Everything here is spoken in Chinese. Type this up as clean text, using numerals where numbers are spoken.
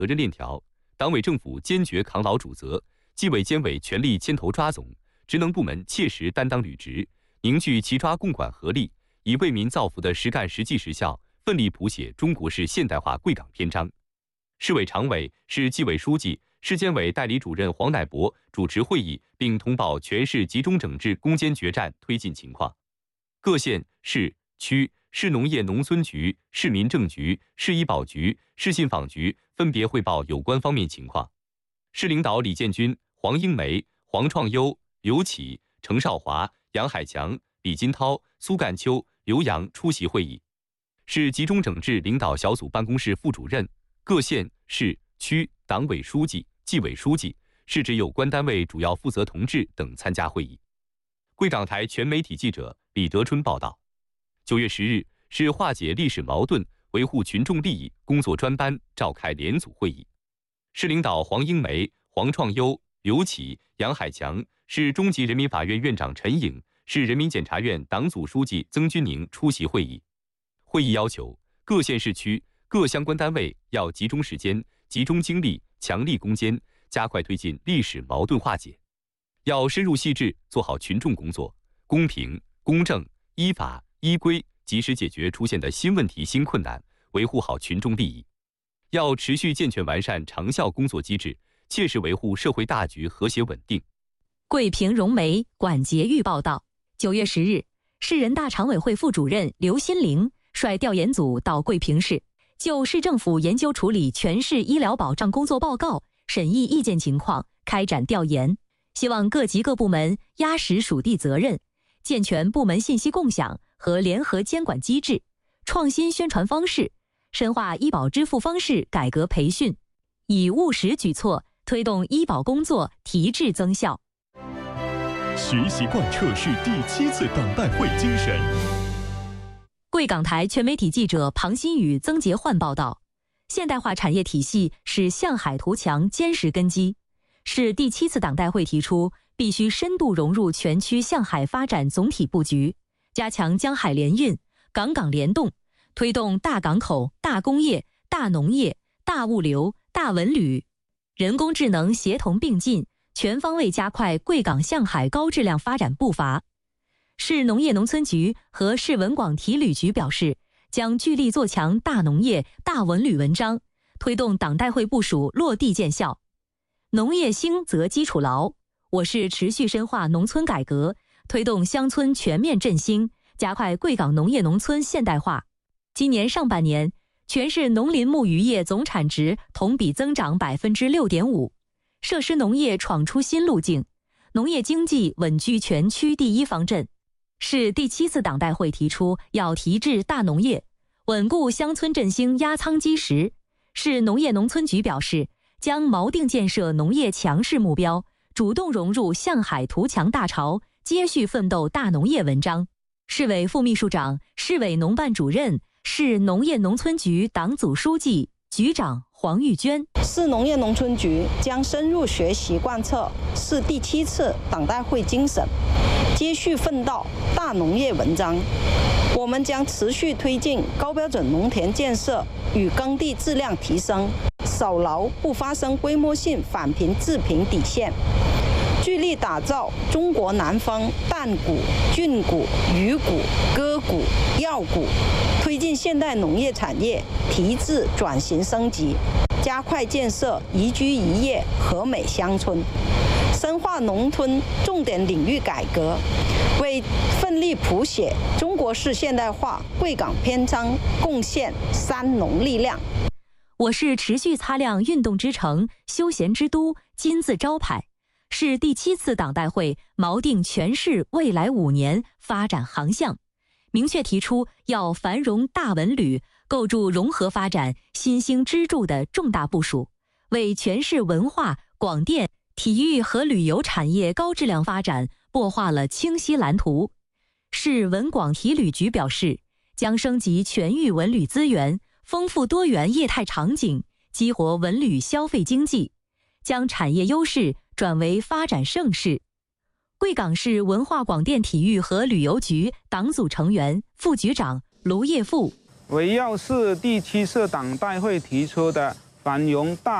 责任链条，党委政府坚决扛牢主责，纪委监委全力牵头抓总，职能部门切实担当履职，凝聚齐抓共管合力，以为民造福的实干实际实效，奋力谱写中国式现代化贵港篇章。市委常委、市纪委书记、市监委代理主任黄乃博主持会议，并通报全市集中整治攻坚决战推进情况。各县、市、区、市农业农村局、市民政局、市医保局、市信访局分别汇报有关方面情况。市领导李建军、黄英梅、黄创优、刘启、程少华、杨海强、李金涛、苏干秋、刘洋出席会议。市集中整治领导小组办公室副主任、各县、市、区党委书记、纪委书记、市直有关单位主要负责同志等参加会议。贵港台全媒体记者李德春报道：9月10日，市化解历史矛盾、维护群众利益工作专班召开联组会议。市领导黄英梅、黄创优、刘启、杨海强，市中级人民法院院长陈颖、市人民检察院党组书记曾军宁出席会议。会议要求各县市区各相关单位要集中时间、集中精力，强力攻坚，加快推进历史矛盾化解。要深入细致做好群众工作，公平、公正、依法、依规，及时解决出现的新问题、新困难，维护好群众利益。要持续健全完善长效工作机制，切实维护社会大局和谐稳定。 桂平融媒管洁玉报道：9月10日，市人大常委会副主任刘新玲率调研组到桂平市，就市政府研究处理全市医疗保障工作报告、审议意见情况开展调研，希望各级各部门压实属地责任，健全部门信息共享和联合监管机制，创新宣传方式，深化医保支付方式改革培训，以务实举措推动医保工作提质增效。 学习贯彻市第7次党代会精神。 贵港台全媒体记者庞新宇、曾杰焕报道：现代化产业体系是向海图强坚实根基。市第7次党代会提出，必须深度融入全区向海发展总体布局，加强江海联运、港港联动，推动大港口、大工业、大农业、大物流、大文旅、人工智能协同并进，全方位加快贵港向海高质量发展步伐。市农业农村局和市文广体旅局表示，将聚力做强大农业、大文旅文章，推动党代会部署落地见效。农业兴则基础牢，我市持续深化农村改革，推动乡村全面振兴，加快贵港农业农村现代化。今年上半年，全市农林牧渔业总产值同比增长 6.5%， 设施农业闯出新路径，农业经济稳居全区第1方阵。市第7次党代会提出要提质大农业，稳固乡村振兴压舱基石。市农业农村局表示，将锚定建设农业强势目标，主动融入向海图强大潮，接续奋斗大农业文章。市委副秘书长、市委农办主任、市农业农村局党组书记、局长黄玉娟。 市农业农村局将深入学习贯彻市第7次党代会精神，接续奋斗大农业文章。我们将持续推进高标准农田建设与耕地质量提升，守牢不发生规模性返贫致贫底线，聚力打造中国南方淡谷、菌谷、鱼谷、鸽谷、药谷，推进现代农业产业提质转型升级，加快建设宜居宜业和美乡村，深化农村重点领域改革，为奋力谱写中国式现代化贵港篇章贡献3农力量。 我市持续擦亮运动之城、休闲之都金字招牌。市第7次党代会锚定全市未来5年发展航向，明确提出要繁荣大文旅，构筑融合发展新兴支柱的重大部署，为全市文化、广电、体育和旅游产业高质量发展擘画了清晰蓝图。市文广体旅局表示，将升级全域文旅资源，丰富多元业态场景，激活文旅消费经济，将产业优势转为发展盛世。贵港市文化广电体育和旅游局党组成员、副局长卢业富： 围绕市第7次党代会提出的繁荣大